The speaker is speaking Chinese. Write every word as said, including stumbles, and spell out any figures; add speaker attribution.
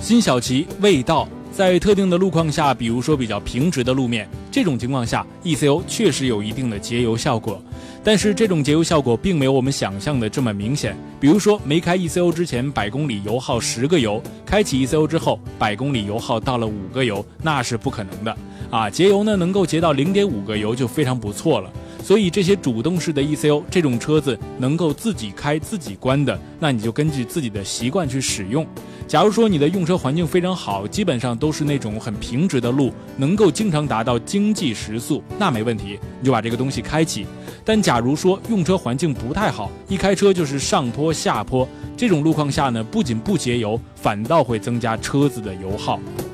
Speaker 1: 辛晓琪味道，在特定的路况下，比如说比较平直的路面，这种情况下 E C U 确实有一定的节油效果，但是这种节油效果并没有我们想象的这么明显。比如说没开 E C U 之前百公里油耗十个油，开启 E C U 之后百公里油耗到了五个油，那是不可能的啊！节油呢能够节到 零点五个油就非常不错了。所以这些主动式的 E C U 这种车子能够自己开自己关的，那你就根据自己的习惯去使用。假如说你的用车环境非常好，基本上都是那种很平直的路，能够经常达到经济时速，那没问题，你就把这个东西开启。但假如说用车环境不太好，一开车就是上坡下坡，这种路况下呢，不仅不节油，反倒会增加车子的油耗。